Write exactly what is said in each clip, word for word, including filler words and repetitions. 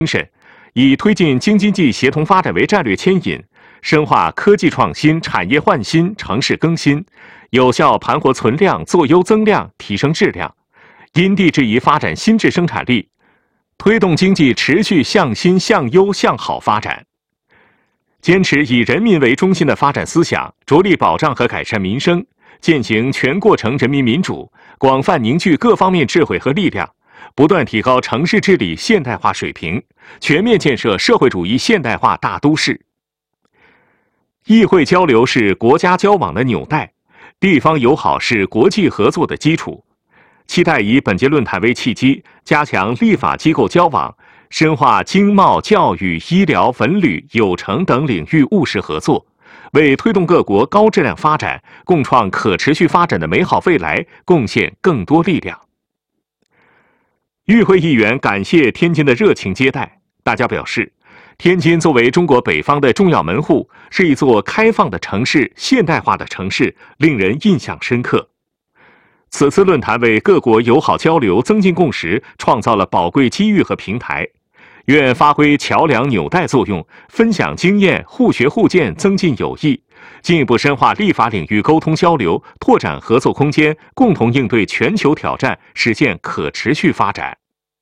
精神，以推进京津冀协同发展为战略牵引，深化科技创新、产业换新、城市更新，有效盘活存量、做优增量、提升质量，因地制宜发展新质生产力，推动经济持续向新、向优、向好发展。坚持以人民为中心的发展思想，着力保障和改善民生，践行全过程人民民主，广泛凝聚各方面智慧和力量，不断提高城市治理现代化水平，全面建设社会主义现代化大都市。议会交流是国家交往的纽带，地方友好是国际合作的基础。期待以本届论坛为契机，加强立法机构交往，深化经贸、教育、医疗、文旅、有成等领域务实合作，为推动各国高质量发展、共创可持续发展的美好未来贡献更多力量。与会议员感谢天津的热情接待，大家表示，天津作为中国北方的重要门户，是一座开放的城市、现代化的城市，令人印象深刻。此次论坛为各国友好交流、增进共识创造了宝贵机遇和平台，愿发挥桥梁纽带作用，分享经验，互学互鉴，增进友谊，进一步深化立法领域沟通交流，拓展合作空间，共同应对全球挑战，实现可持续发展。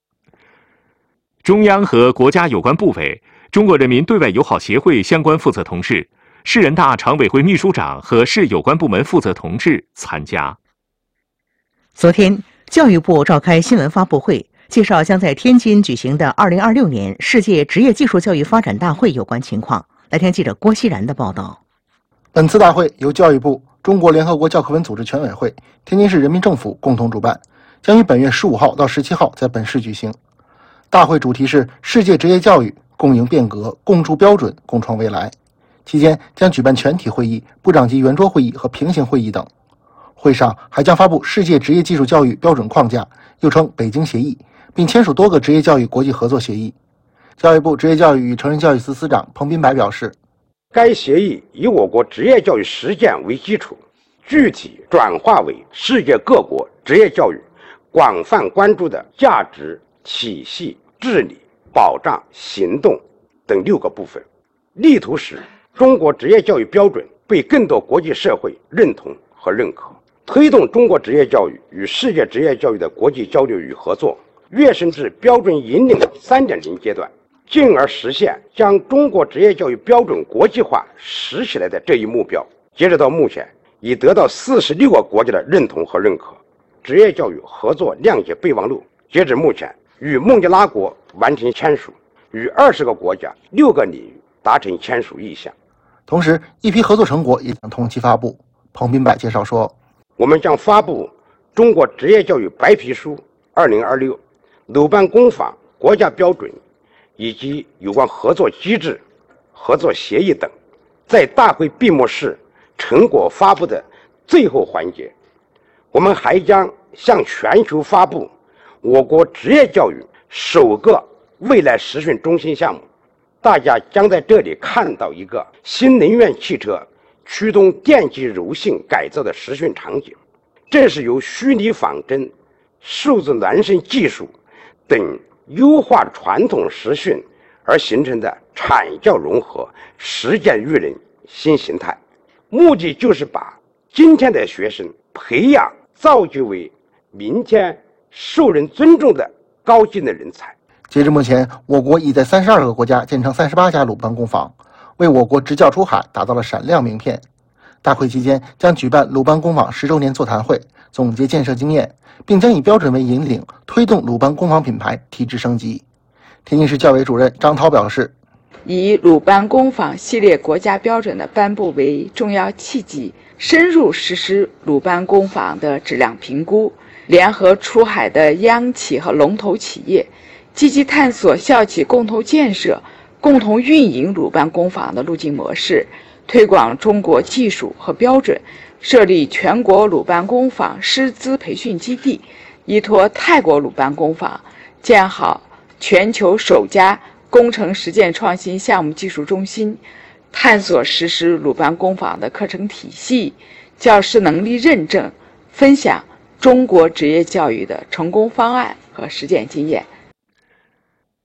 中央和国家有关部委、中国人民对外友好协会相关负责同志、市人大常委会秘书长和市有关部门负责同志参加。 昨天，教育部召开新闻发布会，介绍将在天津举行的二零二六年世界职业技术教育发展大会有关情况。来听记者郭熙然的报道。 本次大会由教育部、中国联合国教科文组织全委会、天津市人民政府共同主办，将于本月十五号到十七号在本市举行。大会主题是世界职业教育，共赢变革，共筑标准，共创未来。期间将举办全体会议、部长级圆桌会议和平行会议等。会上还将发布世界职业技术教育标准框架，又称北京协议，并签署多个职业教育国际合作协议。教育部职业教育与成人教育司司长彭斌白表示， 该协议以我国职业教育实践为基础，具体转化为世界各国职业教育广泛关注的价值、体系、治理、保障、行动等六个部分，力图使中国职业教育标准被更多国际社会认同和认可，推动中国职业教育与世界职业教育的国际交流与合作跃升至标准引领 三点零 阶段，进而实现将中国职业教育标准国际化实起来的这一目标。截止到目前，已得到四十六个国家的认同和认可。职业教育合作谅解备忘录截止目前与孟加拉国完成签署，与二十个国家六个领域达成签署意向。 同时，一批合作成果也将同期发布。彭斌白介绍说， 我们将发布中国职业教育白皮书二零二六、鲁班工坊国家标准以及有关合作机制、合作协议等。在大会闭幕式成果发布的最后环节，我们还将向全球发布我国职业教育首个未来实训中心项目。大家将在这里看到一个新能源汽车驱动电机柔性改造的实训场景，这是由虚拟仿真、数字孪生技术等优化传统实训而形成的产教融合、实践育人新形态。目的就是把今天的学生培养造就为明天受人尊重的高技能人才。 截至目前，我国已在三十二个国家建成三十八家鲁班工坊，为我国执教出海打造了闪亮名片。大会期间将举办鲁班工坊十周年座谈会，总结建设经验，并将以标准为引领，推动鲁班工坊品牌提质升级。天津市教委主任张涛表示， 以鲁班工坊系列国家标准的颁布为重要契机，深入实施鲁班工坊的质量评估，联合出海的央企和龙头企业，积极探索校企共同建设、共同运营鲁班工坊的路径模式，推广中国技术和标准，设立全国鲁班工坊师资培训基地，依托泰国鲁班工坊建好全球首家工程实践创新项目技术中心，探索实施鲁班工坊的课程体系、教师能力认证，分享中国职业教育的成功方案和实践经验。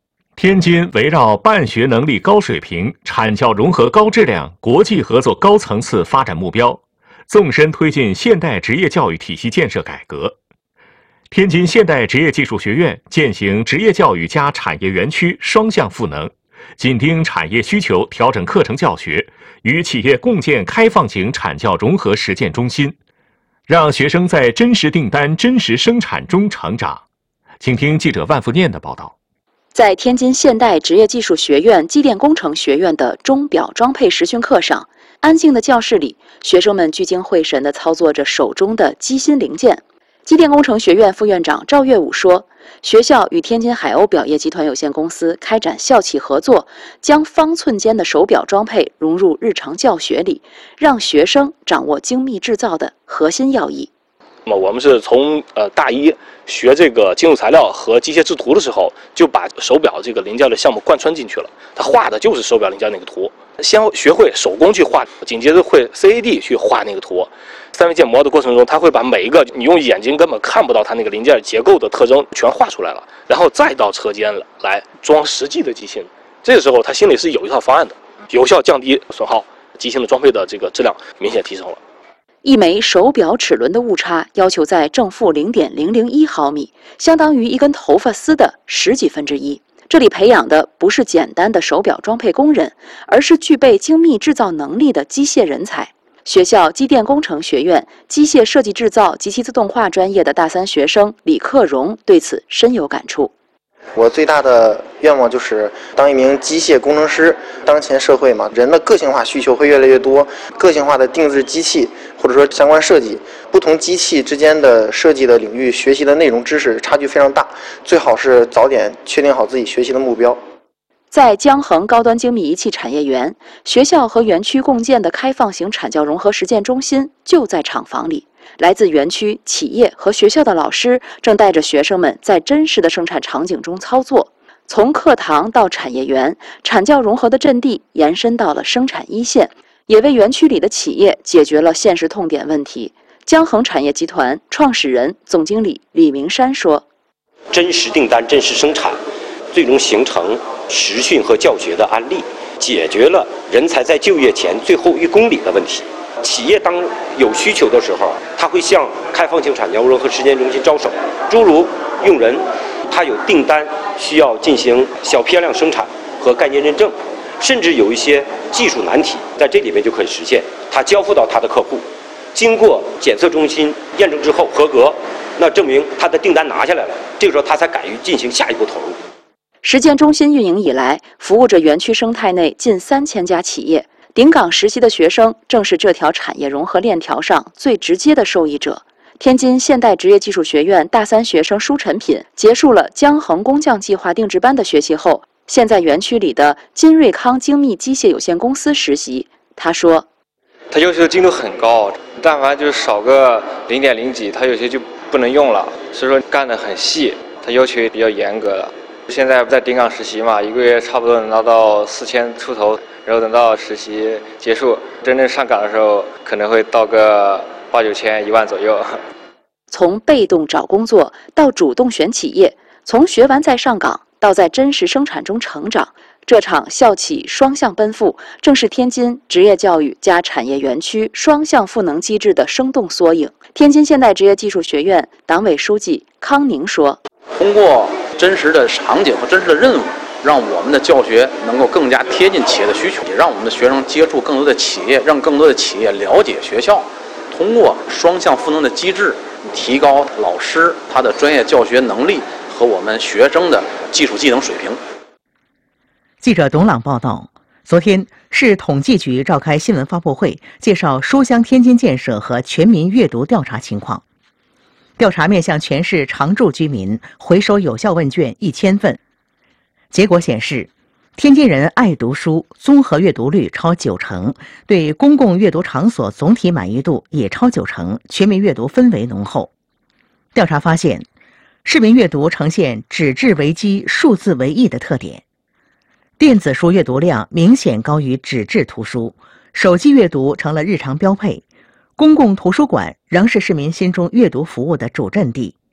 天津围绕办学能力高水平、产教融合高质量、国际合作高层次发展目标，纵深推进现代职业教育体系建设改革。天津现代职业技术学院践行职业教育加产业园区双向赋能，紧盯产业需求调整课程教学，与企业共建开放型产教融合实践中心，让学生在真实订单、真实生产中成长。请听记者万福念的报道。 在天津现代职业技术学院机电工程学院的钟表装配实训课上，安静的教室里，学生们聚精会神地操作着手中的机芯零件。机电工程学院副院长赵月武说，学校与天津海鸥表业集团有限公司开展校企合作，将方寸间的手表装配融入日常教学里，让学生掌握精密制造的核心要义。 那么我们是从呃大一学这个金属材料和机械制图的时候，就把手表这个零件的项目贯穿进去了。他画的就是手表零件那个图，先学会手工去画，紧接着会 C A D 去画那个图。三维建模的过程中，他会把每一个你用眼睛根本看不到它那个零件结构的特征全画出来了，然后再到车间来装实际的机芯。这个时候他心里是有一套方案的，有效降低损耗，机芯的装配的这个质量明显提升了。 一枚手表齿轮的误差要求在正负零点零零一毫米，相当于一根头发丝的十几分之一。这里培养的不是简单的手表装配工人，而是具备精密制造能力的机械人才。学校机电工程学院机械设计制造及其自动化专业的大三学生李克荣对此深有感触。 我最大的愿望就是当一名机械工程师。当前社会嘛，人的个性化需求会越来越多，个性化的定制机器或者说相关设计，不同机器之间的设计的领域学习的内容知识差距非常大，最好是早点确定好自己学习的目标。 在江衡高端精密仪器产业园，学校和园区共建的开放型产教融合实践中心就在厂房里。来自园区、企业和学校的老师正带着学生们在真实的生产场景中操作。从课堂到产业园，产教融合的阵地延伸到了生产一线，也为园区里的企业解决了现实痛点问题。江衡产业集团创始人、总经理李明山说：“ 真实订单、真实生产，最终形成实训和教学的案例，解决了人才在就业前最后一公里的问题。企业当有需求的时候，他会向开放性产教融合实践中心招手，诸如用人，他有订单需要进行小批量生产和概念认证，甚至有一些技术难题在这里面就可以实现。他交付到他的客户，经过检测中心验证之后合格，那证明他的订单拿下来了，这个时候他才敢于进行下一步投入。” 实践中心运营以来，服务着园区生态内近三千家企业。顶岗实习的学生正是这条产业融合链条上最直接的受益者。天津现代职业技术学院大三学生舒晨品结束了江衡工匠计划定制班的学习后，现在园区里的金瑞康精密机械有限公司实习。他说：“ 他要求精度很高，但凡就是少个零点零几，他有些就不能用了，所以说干得很细，他要求也比较严格了。现在在顶岗实习嘛，一个月差不多能拿到四千出头。”然后等到实习结束，真正上岗的时候，可能会到个八九千、一万左右。 从被动找工作到主动选企业，从学完再上岗到在真实生产中成长，这场校企双向奔赴，正是天津职业教育加产业园区双向赋能机制的生动缩影。天津现代职业技术学院党委书记康宁说：“ 通过真实的场景和真实的任务，让我们的教学能够更加贴近企业的需求，也让我们的学生接触更多的企业，让更多的企业了解学校。通过双向赋能的机制，提高老师他的专业教学能力和我们学生的技术技能水平。” 记者董朗报道，昨天市统计局召开新闻发布会，介绍书香天津建设和全民阅读调查情况。调查面向全市常住居民回收有效问卷一千份。结果显示，天津人爱读书，综合阅读率超九成，对公共阅读场所总体满意度也超九成，全民阅读氛围浓厚。调查发现，市民阅读呈现纸质为基、数字为义的特点，电子书阅读量明显高于纸质图书，手机阅读成了日常标配，公共图书馆仍是市民心中阅读服务的主阵地。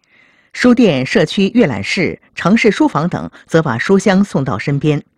书店、社区阅览室、城市书房等则把书香送到身边。